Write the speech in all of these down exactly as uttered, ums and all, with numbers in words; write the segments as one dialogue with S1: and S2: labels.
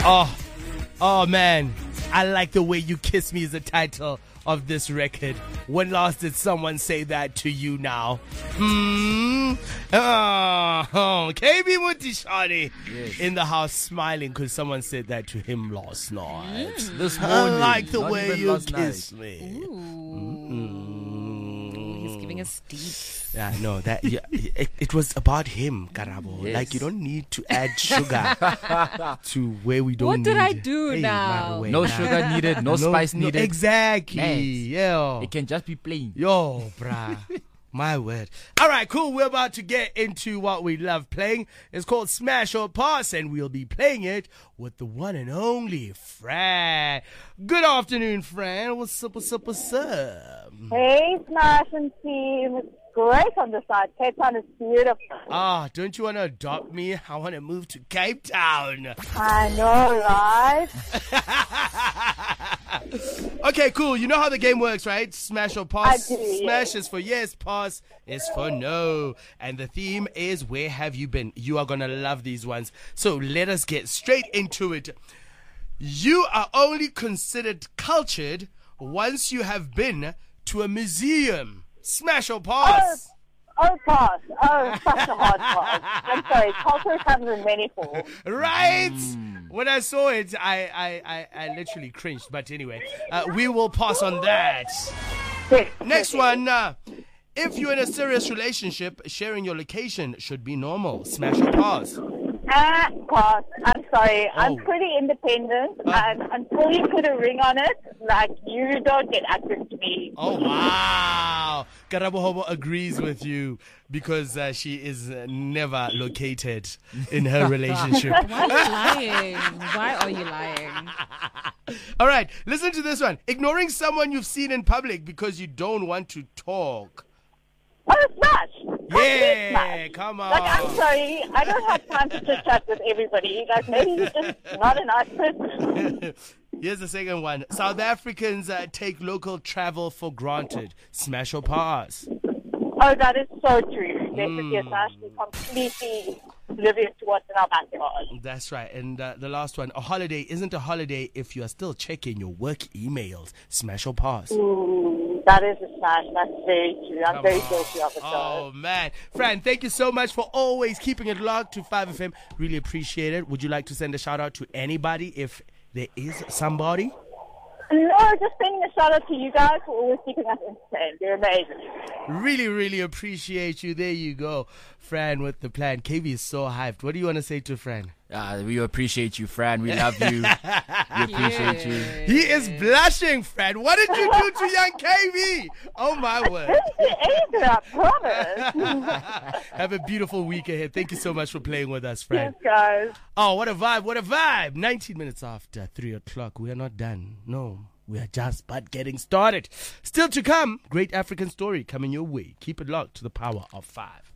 S1: Oh, oh man, I like the way you kiss me is the title of this record. When last did someone say that to you now? Hmm? Oh, oh. K B Mutishani yes. in the house smiling because someone said that to him last night.
S2: Mm. This morning.
S1: I like the way you kiss
S2: night.
S1: me.
S2: Mm.
S3: He's giving us deep.
S1: Yeah, no, that yeah, it, it was about him, Karabo.
S2: Yes.
S1: Like you don't need to add sugar to where we don't.
S3: What
S1: need
S3: did I
S1: it.
S3: do
S1: Hey,
S3: now?
S1: Marwe,
S2: No
S1: nah.
S2: sugar needed, no,
S1: No-
S2: spice
S1: no,
S2: needed.
S1: Exactly.
S2: Nice.
S1: Yeah.
S2: It can just be plain.
S1: Yo, bruh. My word. All right, cool. We're about to get into what we love playing. It's called Smash or Pass, and we'll be playing it with the one and only Fran. Good afternoon, Fran. What's up, what's up, what's up?
S4: Hey, Smash and team. It's great on the side. Cape Town is beautiful.
S1: Ah, don't you want to adopt me? I want to move to Cape Town.
S4: I know, right?
S1: Okay, cool. You know how the game works, right? Smash or pass.
S4: I do, yeah.
S1: Smash is for yes, pass is for no. And the theme is where have you been? You are going to love these ones. So let us get straight into it. You are only considered cultured once you have been to a museum. Smash or pass?
S4: Oh, oh, pass. Oh, such a hard pass. I'm sorry. Culture comes in many forms.
S1: Right? When I saw it, I, I, I, I literally cringed. But anyway, uh, we will pass on that. Next one. Uh, if you're in a serious relationship, sharing your location should be normal. Smash or pass?
S4: Ah, pass. I'm sorry.
S1: Oh.
S4: I'm pretty independent,
S1: Uh.
S4: and until you put a ring on it, like, you don't get access to me.
S1: Oh, wow. Karabohobo agrees with you because uh, she is uh, never located in her relationship.
S3: Why are you lying? Why are you lying?
S1: All right, listen to this one. Ignoring someone you've seen in public because you don't want to talk.
S4: Oh, Smash. Complete
S1: Yeah,
S4: Smash.
S1: come on.
S4: Like, I'm sorry. I don't have time to chit chat with everybody. Like, maybe you're just not a nice person.
S1: Here's the second one. South Africans uh, take local travel for granted. Smash or pass?
S4: Oh, that is so true. Definitely,
S1: Mm.
S4: Smash is completely oblivious to what's in our backyard.
S1: That's right. And uh, the last one. A holiday isn't a holiday if you are still checking your work emails. Smash or pass?
S4: Ooh, that is a Smash. That's very true. I'm
S1: Come
S4: very
S1: on.
S4: guilty of it.
S1: Oh, man. Fran, thank you so much for always keeping it locked to five F M. Really appreciate it. Would you like to send a shout out to anybody if there is somebody?
S4: No, just sending a shout out to you guys for always keeping us entertained. You're amazing.
S1: Really, really appreciate you. There you go. Fran with the plan. K V is so hyped. What do you want to say to Fran?
S2: Uh, we appreciate you, Fran. We love you. We appreciate you.
S1: He is blushing, Fran. What did you do to young K V? Oh, my word.
S4: Didn't do anything, I promise.
S1: Have a beautiful week ahead. Thank you so much for playing with us, Fran.
S4: Yes, guys.
S1: Oh, what a vibe. What a vibe. nineteen minutes after three o'clock. We are not done. No, we are just but getting started. Still to come, great African story coming your way. Keep it locked to the power of five.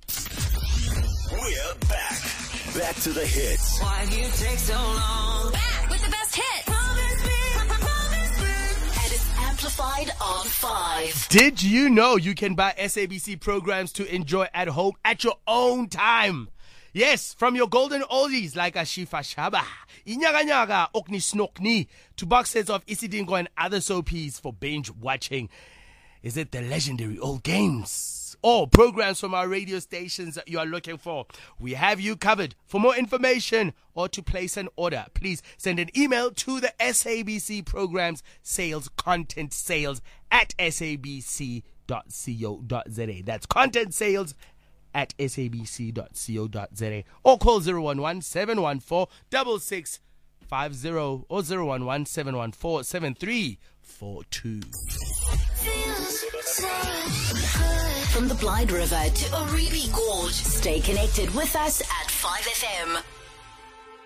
S5: We're back. Back to the hits.
S6: Why you take so long? Back with the best hits. Promise me, promise me. And it's amplified on five.
S1: Did you know you can buy S A B C programs to enjoy at home at your own time? Yes, from your golden oldies like Ashifa Shaba, Inyaga Nyaga, Okni Snokni, to box sets of Isidingo and other soapies for binge watching. Is it the legendary old games or programs from our radio stations that you are looking for? We have you covered. For more information or to place an order, please send an email to the S A B C Programs Sales Content Sales at s a b c dot co dot z a. That's content sales at s a b c dot co dot z a, or call zero one one, seven one four, six six five zero or zero one one, seven one four, seven three four two.
S6: From the Blind River to Oribi Gorge, stay connected with us at five F M.